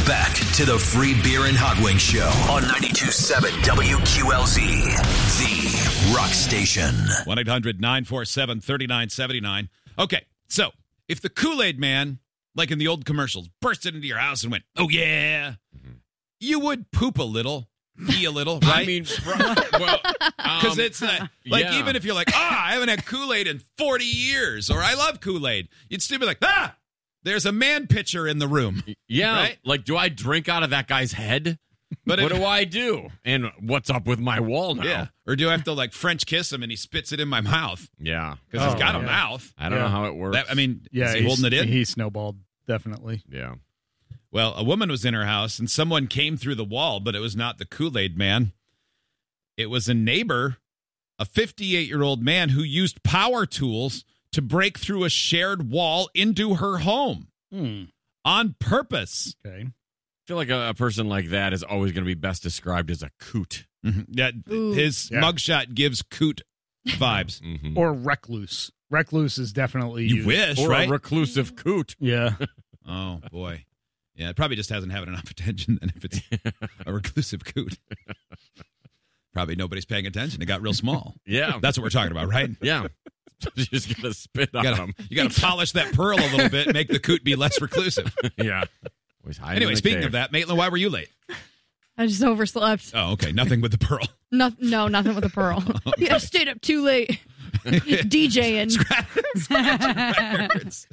back to the Free Beer and Hot Wings Show on 92.7 WQLZ, the rock station. 1-800-947-3979. Okay, so if the Kool-Aid Man, like in the old commercials, bursted into your house and went, oh yeah, you would poop a little, pee a little, right? I mean, well, because it's even if you're like, I haven't had Kool-Aid in 40 years, or I love Kool-Aid, you'd still be like, there's a man pitcher in the room. Yeah, right? like, do I drink out of that guy's head? But what do I do? And what's up with my wall now? Yeah. Or do I have to like French kiss him and he spits it in my mouth? Yeah. Because he's got a mouth. I don't know how it works. Is he holding it in? He snowballed, definitely. Yeah. Well, a woman was in her house and someone came through the wall, but it was not the Kool-Aid Man. It was a neighbor, a 58-year-old man who used power tools to break through a shared wall into her home on purpose. Okay. I feel like a person like that is always going to be best described as a coot. Mm-hmm. Yeah, his mugshot gives coot vibes. Mm-hmm. Or recluse. Recluse is definitely you wish, or right? A reclusive coot. Yeah. Oh boy. Yeah, it probably just hasn't had enough attention. And if it's a reclusive coot, probably nobody's paying attention. It got real small. Yeah, that's what we're talking about, right? Yeah. You're just gonna spit on them. You got to polish that pearl a little bit, make the coot be less reclusive. Yeah. Anyway, speaking of that, Maitland, why were you late? I just overslept. Oh, okay. Nothing with the pearl. No, nothing with the pearl. Okay. Yeah, I stayed up too late. DJing. Scratching records.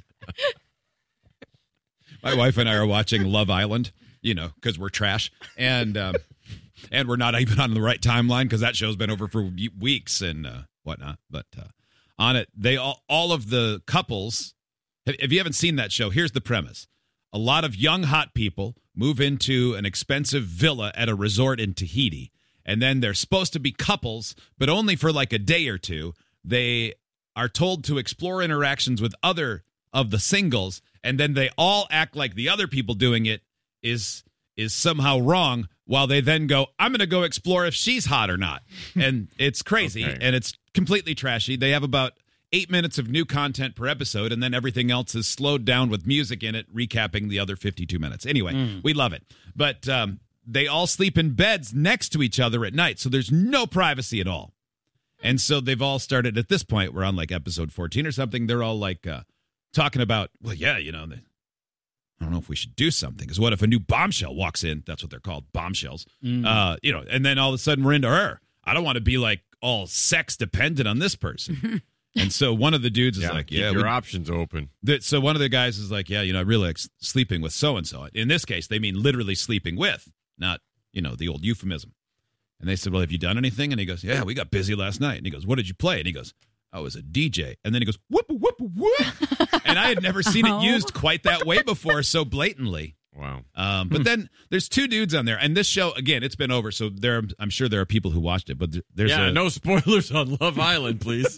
My wife and I are watching Love Island, because we're trash. And we're not even on the right timeline because that show's been over for weeks and whatnot. But on it, they all of the couples, if you haven't seen that show, here's the premise. A lot of young, hot people move into an expensive villa at a resort in Tahiti. And then they're supposed to be couples, but only for like a day or two. They are told to explore interactions with other of the singles, and then they all act like the other people doing it is somehow wrong, while they then go, I'm going to go explore if she's hot or not. And it's crazy, and it's completely trashy. They have about 8 minutes of new content per episode, and then everything else is slowed down with music in it, recapping the other 52 minutes. Anyway, we love it. But they all sleep in beds next to each other at night, so there's no privacy at all. And so they've all started, at this point, we're on like episode 14 or something, they're all like talking about, well, yeah, I don't know if we should do something, because what if a new bombshell walks in? That's what they're called, bombshells. And then all of a sudden we're into her. I don't want to be like all sex dependent on this person. And so one of the dudes is like, keep your options open. So one of the guys is like, yeah, I really like sleeping with so-and-so. In this case, they mean literally sleeping with, not, the old euphemism. And they said, well, have you done anything? And he goes, yeah, we got busy last night. And he goes, what did you play? And he goes, I was a DJ. And then he goes, whoop, whoop, whoop. And I had never seen it used quite that way before, so blatantly. Wow. But then there's two dudes on there. And this show, again, it's been over, so I'm sure there are people who watched it. But there's no spoilers on Love Island, please.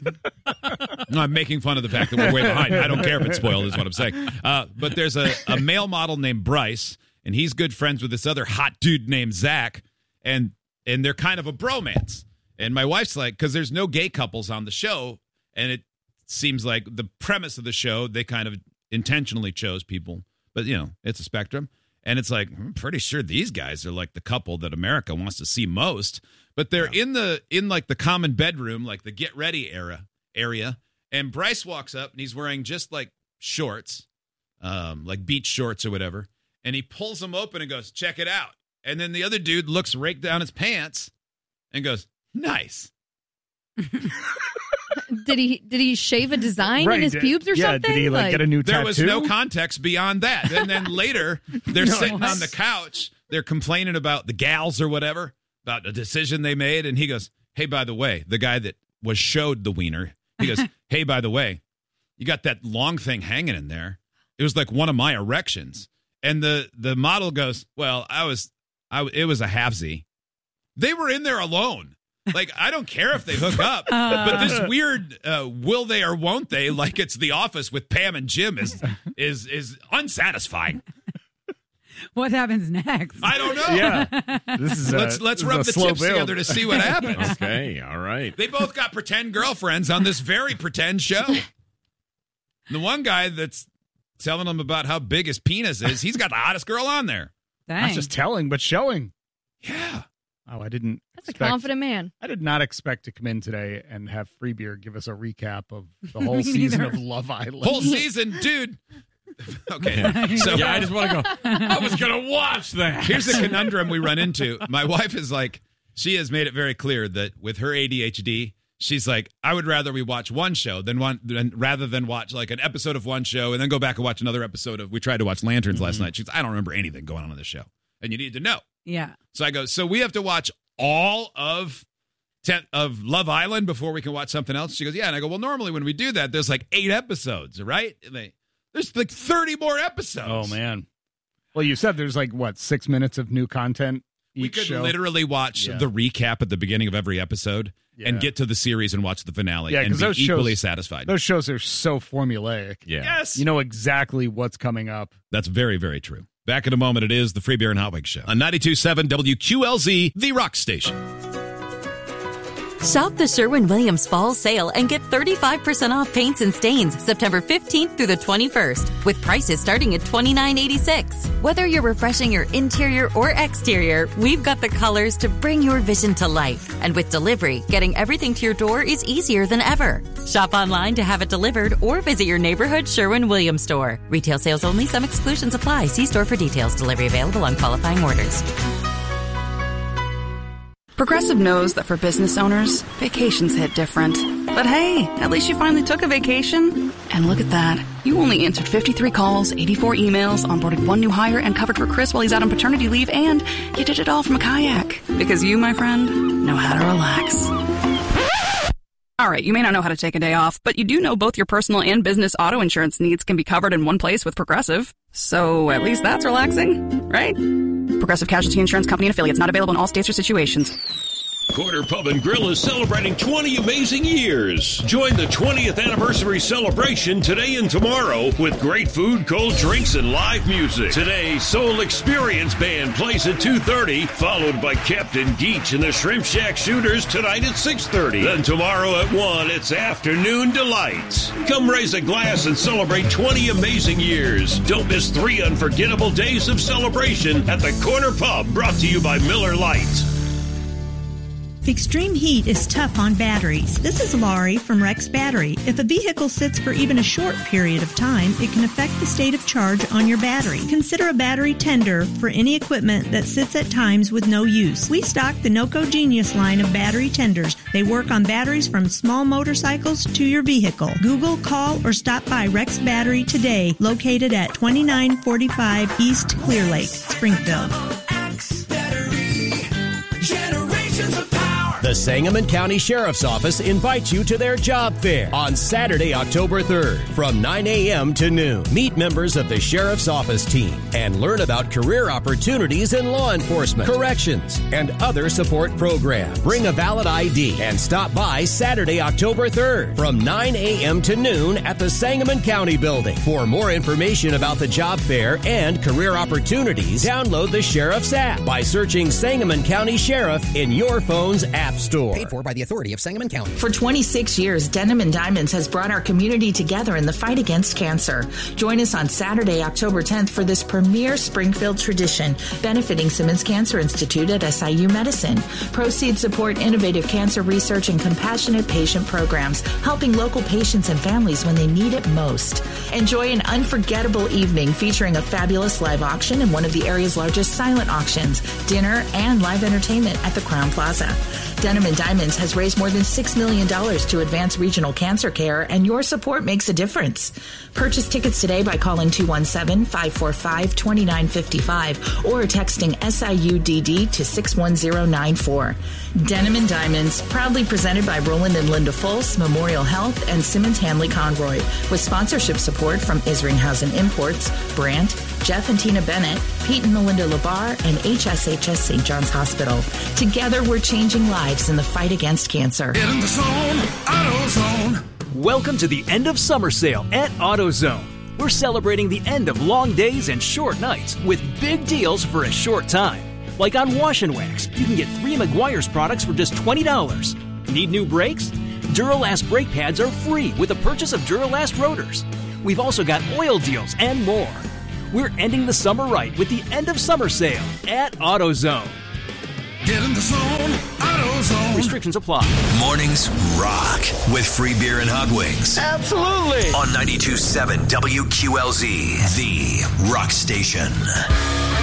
No, I'm making fun of the fact that we're way behind. I don't care if it's spoiled, is what I'm saying. But there's a male model named Bryce, and he's good friends with this other hot dude named Zach. And they're kind of a bromance. And my wife's like, because there's no gay couples on the show, and it seems like the premise of the show, they kind of intentionally chose people. But, it's a spectrum. And it's like, I'm pretty sure these guys are like the couple that America wants to see most. But they're in like the common bedroom, like the get ready area. And Bryce walks up and he's wearing just like shorts, like beach shorts or whatever. And he pulls them open and goes, check it out. And then the other dude looks right down his pants and goes, nice. Did he shave a design in his pubes or something? Did he get a new tattoo? There was no context beyond that. And then later, they're sitting on the couch. They're complaining about the gals or whatever, about a decision they made. And he goes, hey, by the way, the guy that was showed the wiener, he goes, hey, by the way, you got that long thing hanging in there. It was like one of my erections. And the model goes, well, it was a halvesy. They were in there alone. Like, I don't care if they hook up, but this weird will they or won't they, like it's The Office with Pam and Jim, is unsatisfying. What happens next? I don't know. Yeah, let's rub the tips together to see what happens. Okay, all right. They both got pretend girlfriends on this very pretend show. The one guy that's telling them about how big his penis is, he's got the hottest girl on there. Dang. Not just telling, but showing. Yeah. Oh, I didn't. That's a confident man. I did not expect to come in today and have Free Beer give us a recap of the whole season of Love Island. Whole season, dude. Okay. So I just want to go, I was going to watch that. Here's the conundrum we run into. My wife is like, she has made it very clear that with her ADHD, she's like, I would rather we watch one show rather than watch like an episode of one show and then go back and watch another episode of. We tried to watch Lanterns last night. She's, I don't remember anything going on this show, and you need to know. Yeah. So I go, so we have to watch all of Love Island before we can watch something else? She goes, yeah. And I go, well, normally when we do that, there's like 8 episodes, right? There's like 30 more episodes. Oh, man. Well, you said there's like, 6 minutes of new content each We could show? literally watch the recap at the beginning of every episode and get to the series and watch the finale and be those equally shows, satisfied. Those shows are so formulaic. Yeah. Yes. You know exactly what's coming up. That's very, very true. Back in a moment, it is the Free Beer and Hot Wings Show on 92.7 WQLZ, the rock station. Shop the Sherwin-Williams Fall Sale and get 35% off paints and stains September 15th through the 21st with prices starting at $29.86. Whether you're refreshing your interior or exterior, we've got the colors to bring your vision to life. And with delivery, getting everything to your door is easier than ever. Shop online to have it delivered or visit your neighborhood Sherwin-Williams store. Retail sales only. Some exclusions apply. See store for details. Delivery available on qualifying orders. Progressive knows that for business owners, vacations hit different. But hey, at least you finally took a vacation. And look at that. You only answered 53 calls, 84 emails, onboarded 1 new hire, and covered for Chris while he's out on paternity leave, and you did it all from a kayak. Because you, my friend, know how to relax. All right, you may not know how to take a day off, but you do know both your personal and business auto insurance needs can be covered in one place with Progressive. So at least that's relaxing, right? Progressive Casualty Insurance Company and affiliates, not available in all states or situations. Corner Pub and Grill is celebrating 20 amazing years. Join the 20th anniversary celebration today and tomorrow with great food, cold drinks, and live music. Today, Soul Experience Band plays at 2:30, followed by Captain Geach and the Shrimp Shack Shooters tonight at 6:30. Then tomorrow at 1, it's Afternoon Delights. Come raise a glass and celebrate 20 amazing years. Don't miss 3 unforgettable days of celebration at the Corner Pub, brought to you by Miller Lite. Extreme heat is tough on batteries. This is Laurie from Rex Battery. If a vehicle sits for even a short period of time, it can affect the state of charge on your battery. Consider a battery tender for any equipment that sits at times with no use. We stock the NOCO Genius line of battery tenders. They work on batteries from small motorcycles to your vehicle. Google, call, or stop by Rex Battery today, located at 2945 East Clear Lake, Springfield. The Sangamon County Sheriff's Office invites you to their job fair on Saturday, October 3rd from 9 a.m. to noon. Meet members of the Sheriff's Office team and learn about career opportunities in law enforcement, corrections, and other support programs. Bring a valid ID and stop by Saturday, October 3rd from 9 a.m. to noon at the Sangamon County Building. For more information about the job fair and career opportunities, download the Sheriff's app by searching Sangamon County Sheriff in your phone's app store. Paid for by the authority of Sangamon County. For 26 years, Denim and Diamonds has brought our community together in the fight against cancer. Join us on Saturday, October 10th for this premier Springfield tradition, benefiting Simmons Cancer Institute at SIU Medicine. Proceeds support innovative cancer research and compassionate patient programs, helping local patients and families when they need it most. Enjoy an unforgettable evening featuring a fabulous live auction and one of the area's largest silent auctions, dinner, and live entertainment at the Crowne Plaza. Denim and Diamonds has raised more than $6 million to advance regional cancer care, and your support makes a difference. Purchase tickets today by calling 217-545-2955 or texting SIUDD to 61094. Denim and Diamonds, proudly presented by Roland and Linda Fultz, Memorial Health, and Simmons Hanley Conroy, with sponsorship support from Isringhausen Imports, Brandt, Jeff and Tina Bennett, Pete and Melinda Labar, and HSHS St. John's Hospital. Together, we're changing lives in the fight against cancer. Get in the zone, AutoZone. Welcome to the end of summer sale at AutoZone. We're celebrating the end of long days and short nights with big deals for a short time. Like on Wash and Wax, you can get 3 Meguiar's products for just $20. Need new brakes? Duralast brake pads are free with the purchase of Duralast rotors. We've also got oil deals and more. We're ending the summer right with the end of summer sale at AutoZone. Get in the zone, AutoZone. Restrictions apply. Mornings rock with free beer and hot wings. Absolutely. On 92.7 WQLZ, the rock station.